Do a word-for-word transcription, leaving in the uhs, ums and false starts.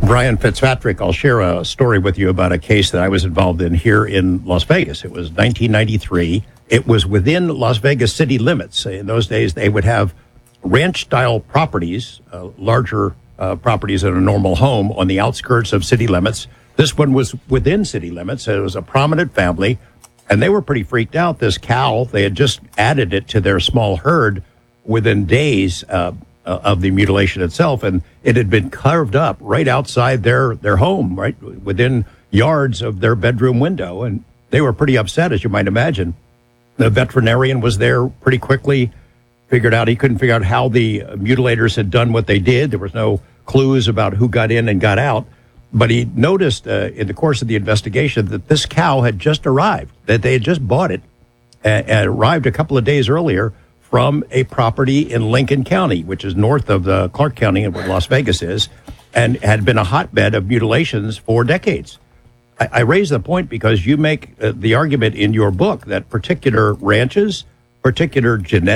Brian Fitzpatrick, I'll share a story with you about a case that I was involved in here in Las Vegas. It was nineteen ninety-three. It was within Las Vegas city limits. In those days, they would have ranch-style properties, uh, larger uh, properties than a normal home on the outskirts of city limits. This one was within city limits. It was a prominent family, and they were pretty freaked out. This cow, they had just added it to their small herd within days uh, of the mutilation itself, and it had been carved up right outside their, their home, right within yards of their bedroom window, and they were pretty upset, as you might imagine. The veterinarian was there pretty quickly, figured out he couldn't figure out how the mutilators had done what they did. There was no clues about who got in and got out, but he noticed uh, in the course of the investigation that this cow had just arrived, that they had just bought it and, and arrived a couple of days earlier from a property in Lincoln County, which is north of the Clark County and where Las Vegas is, and had been a hotbed of mutilations for decades. I, I raise the point because you make uh, the argument in your book that particular ranches, particular genetic